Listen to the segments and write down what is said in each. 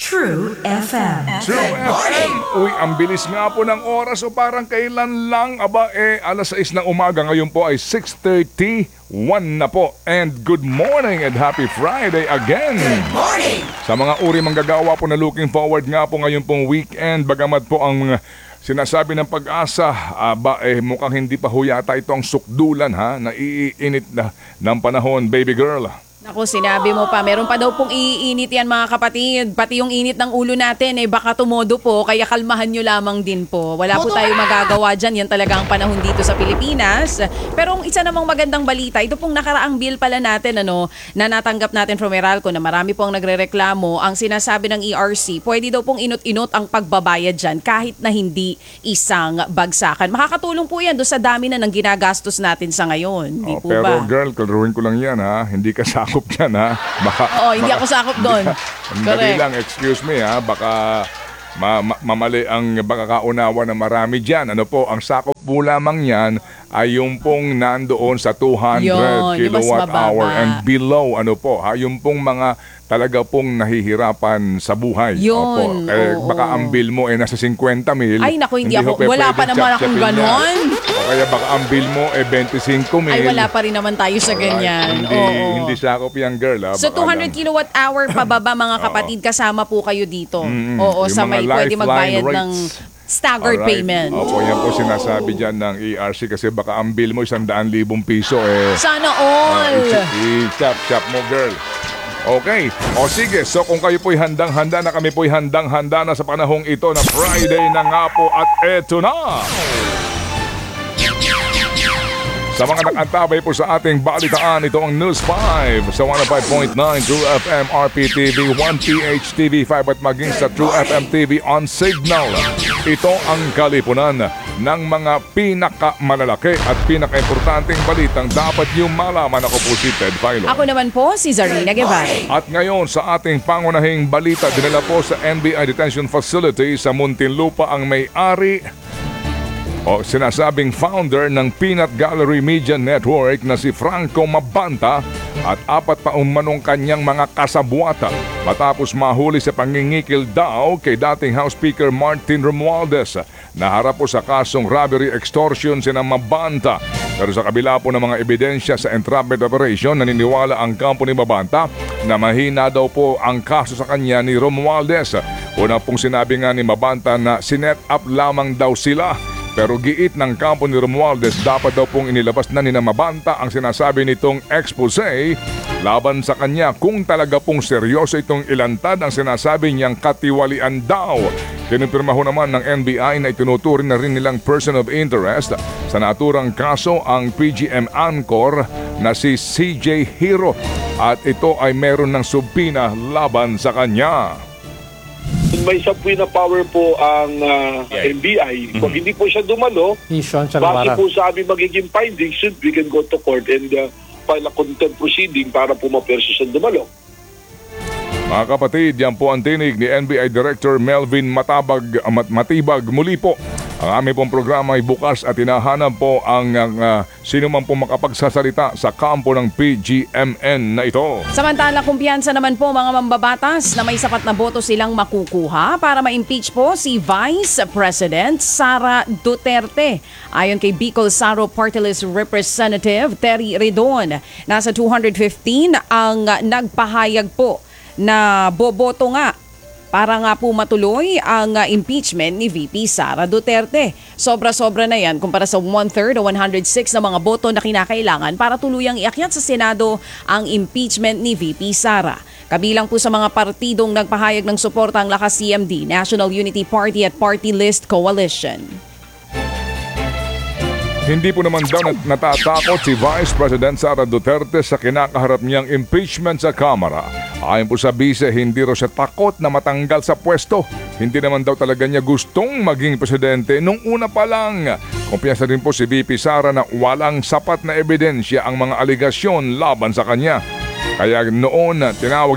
True FM. True FM. Uy, ang bilis nga po ng oras o parang kailan lang. Aba, alas 6 ng umaga. Ngayon po ay 6:31 na po. And good morning and happy Friday again. Good morning! Sa mga uri manggagawa po na looking forward nga po ngayon pong weekend. Bagamat po ang sinasabi ng pag-asa, mukhang hindi pa ho yata ito ang sukdulan ha, na iinit na ng panahon, baby girl. Naku, sinabi mo pa, meron pa daw pong iinit yan mga kapatid. Pati yung init ng ulo natin, baka tumodo po, kaya kalmahan nyo lamang din po. Wala po tayo magagawa dyan, yan talaga ang panahon dito sa Pilipinas. Pero ang isa namang magandang balita, ito pong nakaraang bill pala natin, na natanggap natin from Meralco, na marami pong nagrereklamo, ang sinasabi ng ERC, pwede daw pong inot-inot ang pagbabayad dyan kahit na hindi isang bagsakan. Makakatulong po yan doon sa dami na ng ginagastos natin sa ngayon. Di po Pero ba? girl, klaruhin ko lang yan ha, hindi ka sakop dyan ha. Oo, hindi ako sakop doon. Dali lang, excuse me ha, baka mamali ang baka kaunawa na marami dyan. Ano po, ang sakop po lamang yan ay yung pong nandoon sa 200 Yun, yung mas kilowatt hour mababa. and below. Ano po, ha, yung pong mga talaga pong nahihirapan sa buhay. Yun, Opo. oo. Baka ang bill mo nasa 50 mil. Ay, naku, hindi ako. ho pe Wala pa pwedeng naman akong chap-chapin ganon. yan. O kaya baka ang bill mo 25 mil. Ay, wala pa rin naman tayo sa ganyan. Hindi sakop yan, girl. Ha? So, Baka 200 lang. kilowatt hour pababa mga kapatid, kasama po kayo dito. Oo, Yung sa mga may pwede lifeline magbayad rates. ng staggered Alright. payment. Opo, yan po sinasabi dyan ng ERC kasi baka ang bill mo 100,000 piso Sana all! i-chap-chap mo, girl. Okay. O sige, so kung kayo po'y handang-handa na, kami po'y handang-handa na sa panahong ito na Friday na nga po at eto na! Sa mga nakatabay po sa ating balitaan, ito ang News 5 sa 105.9 True FM RPTV 1PH TV5 at maging sa True FM TV on Signal. Ito ang kalipunan ng mga pinakamalalaki at pinakaimportanteng balitang dapat niyong malaman. Ako po si Ted Filon. Ako naman po, si Zarina Guevara. At ngayon sa ating pangunahing balita, dinala po sa NBI Detention Facility sa Muntinlupa ang may-ari o sinasabing founder ng Peanut Gallery Media Network na si Franco Mabanta at 4 pa umanong kanyang mga kasabwata matapos mahuli sa pangingikil daw kay dating House Speaker Martin Romualdez. Naharap po sa kasong robbery extortion sina Mabanta. Pero sa kabila po ng mga ebidensya sa entrapment operation, naniniwala ang kampo ni Mabanta na mahina daw po ang kaso sa kanya ni Romualdez. Una pong sinabi nga ni Mabanta na sinet up lamang daw sila. Pero giit ng kampo ni Romualdez, dapat daw pong inilabas na ni Mabanta ang sinasabi nitong expose laban sa kanya kung talaga pong seryoso itong ilantad ang sinasabi niyang katiwalian daw. Kinumpirma ho naman ng NBI na itinuturing na rin nilang person of interest sa naturang kaso ang PGM anchor na si CJ Hero at ito ay meron ng subpina laban sa kanya. May subpoena power po ang NBI. Kung hindi po siya dumalo, base po sa aming magiging findings, we can go to court and file a contempt proceeding para po maperso siya dumalo. Mga kapatid, yan po ang tinig ni NBI Director Melvin Matibag. Muli po, ang aming pong programa ay bukas at hinahanap po ang sino man po makapagsasalita sa kampo ng PGMN na ito. Samantala, kumpiyansa naman po mga mambabatas na may sapat na boto silang makukuha para ma-impeach po si Vice President Sara Duterte. Ayon kay Bicol Saro Party List Representative Terry Redon, nasa 215 ang nagpahayag po na boboto nga para nga po matuloy ang impeachment ni VP Sara Duterte. Sobra-sobra na yan kumpara sa 1/3 o 106 na mga boto na kinakailangan para tuluyang iakyat sa Senado ang impeachment ni VP Sara. Kabilang po sa mga partidong nagpahayag ng suporta ang Lakas CMD, National Unity Party at Party List Coalition. Hindi po naman daw natatakot si Vice President Sara Duterte sa kinakaharap niyang impeachment sa Kamara. Ayon po sa bise, hindi raw siya takot na matanggal sa pwesto. Hindi naman daw talaga niya gustong maging presidente nung una pa lang. Kumpiyansa din po si VP Sara na walang sapat na ebidensya ang mga aligasyon laban sa kanya. Kaya noon tinawag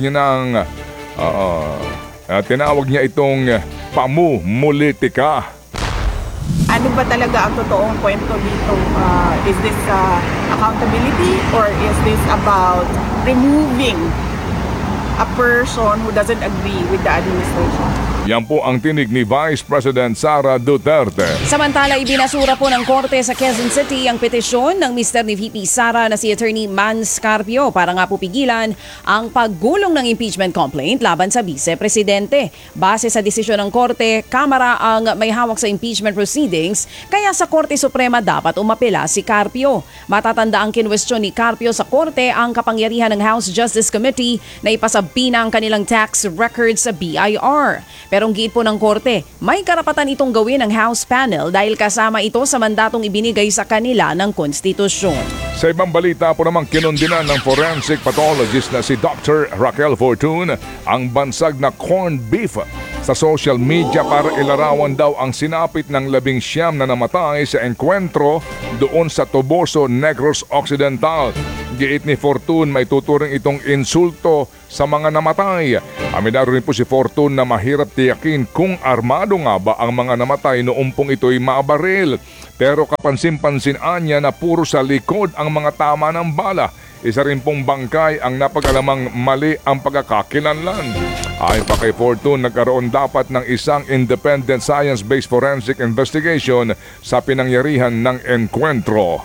niya itong pamumulitika. Ano ba talaga ang totoong kwento dito? Is this accountability or is this about removing a person who doesn't agree with the administration. Yan po ang tinig ni Vice President Sara Duterte. Samantala, ibinasura po ng Korte sa Quezon City ang petisyon ng Mr. ni VP Sara na si Attorney Man Scarpio para nga po pigilan ang paggulong ng impeachment complaint laban sa Vice-Presidente. Base sa desisyon ng Korte, Kamara ang may hawak sa impeachment proceedings, kaya sa Korte Suprema dapat umapela si Carpio. Matatanda ang kinwestiyon ni Carpio sa Korte ang kapangyarihan ng House Justice Committee na ipasabina ang kanilang tax records sa BIR. Pero ang giit po ng Korte, may karapatan itong gawin ng House panel dahil kasama ito sa mandatong ibinigay sa kanila ng konstitusyon. Sa ibang balita po namang kinundinan ng forensic pathologist na si Dr. Raquel Fortun ang bansag na corned beef sa social media para ilarawan daw ang sinapit ng 19 na namatay sa enkwentro doon sa Toboso, Negros Occidental. Giit ni Fortun, may tuturing itong insulto sa mga namatay. Aminado rin po si Fortun na mahirap tiyakin kung armado nga ba ang mga namatay noong pong ito'y mabaril. Pero kapansin-pansinan niya na puro sa likod ang mga tama ng bala. Isa rin pong bangkay ang napag-alamang mali ang pagkakakilanlan. Ayon pa kay Fortun, nagkaroon dapat ng isang independent science-based forensic investigation sa pinangyarihan ng enkwentro.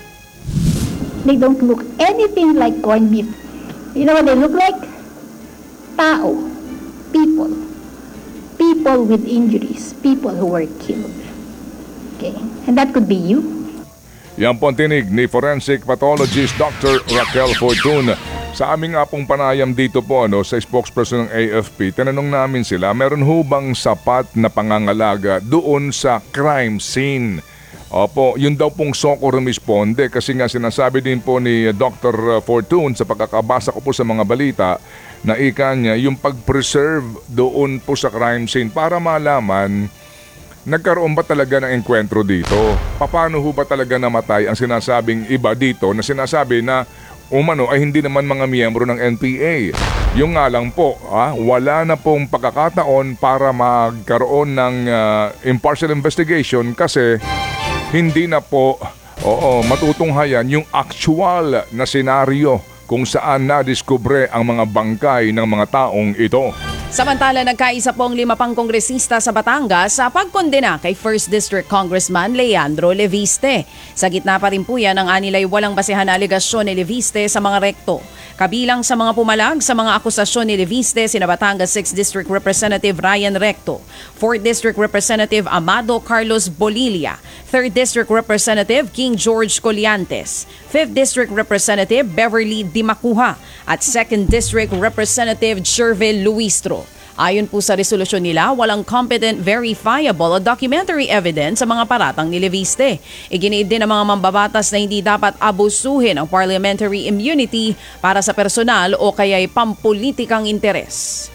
They don't look anything like corned beef. You know what they look like? Tao. People. People with injuries. People who were killed. Okay? And that could be you. Yan po ang tinig ni forensic pathologist Dr. Raquel Fortun. Sa aming nga pong panayam dito po sa spokesperson ng AFP, tinanong namin sila, meron hubang sapat na pangangalaga doon sa crime scene? Opo, yun daw pong soko rumisponde kasi nga sinasabi din po ni Dr. Fortun sa pagkakabasa ko po sa mga balita na ika niya yung pag-preserve doon po sa crime scene para malaman nagkaroon ba talaga ng enkwentro dito? Paano ho ba talaga namatay ang sinasabing iba dito na sinasabi na umano ay hindi naman mga miyembro ng NPA? Yung nga lang po, wala na pong pagkakataon para magkaroon ng impartial investigation kasi hindi na po matutunghayan yung actual na senaryo kung saan nadiskubre ang mga bangkay ng mga taong ito. Samantala, nagkaisa pong 5 pang kongresista sa Batangas sa pagkondena kay 1st District Congressman Leandro Leviste. Sa gitna pa rin po yan ang anilay walang basehan na alegasyon ni Leviste sa mga rekto. Kabilang sa mga pumalag sa mga akusasyon ni Leviste, sina Batangas 6th District Representative Ryan Recto, 4th District Representative Amado Carlos Bolilia, 3rd District Representative King George Colliantes, 5th District Representative Beverly Dimacuha, at 2nd District Representative Chervil Luistro. Ayon po sa resolusyon nila, walang competent, verifiable o documentary evidence sa mga paratang ni Leviste. Iginiid din ng mga mambabatas na hindi dapat abusuhin ang parliamentary immunity para sa personal o kaya'y pampulitikang interes.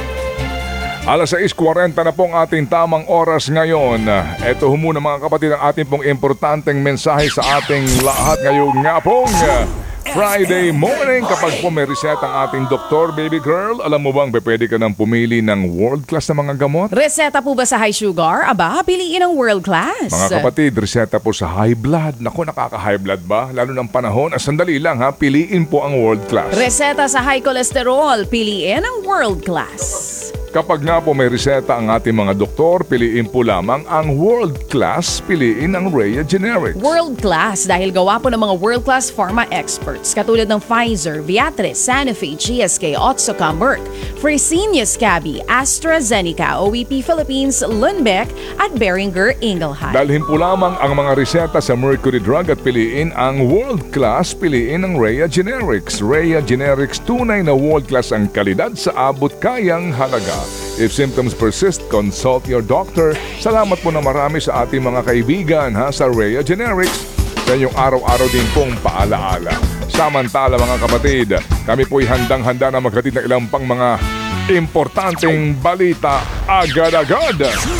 Alas 6:40 na pong ating tamang oras ngayon. Ito muna mga kapatid ang ating pong importanteng mensahe sa ating lahat ngayong nga pong Friday morning. Kapag po may reset ang ating doktor, baby girl, alam mo bang pwede ka nang pumili ng world class na mga gamot? Reseta po ba sa high sugar? Aba, piliin ang world class. Mga kapatid, reseta po sa high blood. Naku, nakaka-high blood ba? Lalo ng panahon. Sandali lang piliin po ang world class. Reseta sa high cholesterol, piliin ang world class. Kapag nga po may reseta ang ating mga doktor, piliin po lamang ang world class, piliin ang Rhea Generics. World class dahil gawa po ng mga world class pharma experts katulad ng Pfizer, Viatris, Sanofi, GSK, Otsuka, Merck, Fresenius Kabi, AstraZeneca, OEP Philippines, Lundbeck at Boehringer Ingelheim. Dalhin po lamang ang mga reseta sa Mercury Drug at piliin ang world class, piliin ang Rhea Generics. Rhea Generics, tunay na world class ang kalidad sa abot kayang halaga. If symptoms persist, consult your doctor. Salamat po na marami sa ating mga kaibigan sa Rhea Generics. Sa inyong araw-araw din pong paalaala. Samantala mga kapatid, kami po'y handang-handa na maghatid ng ilang pang mga importanteng balita agad-agad.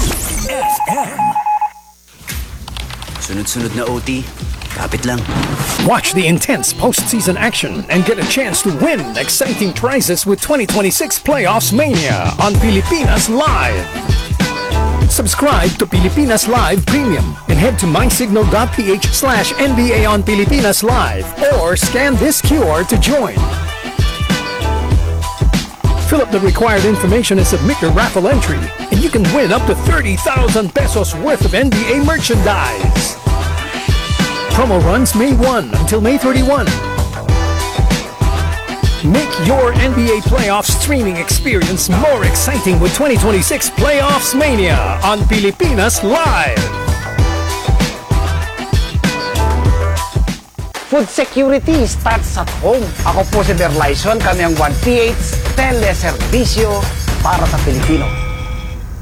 Sunod-sunod na OT, kapit lang. Watch the intense postseason action and get a chance to win exciting prizes with 2026 Playoffs Mania on Pilipinas Live. Subscribe to Pilipinas Live Premium and head to mysignal.ph/NBA on Pilipinas Live or scan this QR to join. Fill up the required information and submit your raffle entry, and you can win up to 30,000 pesos worth of NBA merchandise. Promo runs May 1 until May 31. Make your NBA playoff streaming experience more exciting with 2026 Playoffs Mania on Pilipinas Live. Food security starts at home. Ako po si Derlyson, kami ang 1PH Teleservisyo para sa Pilipino.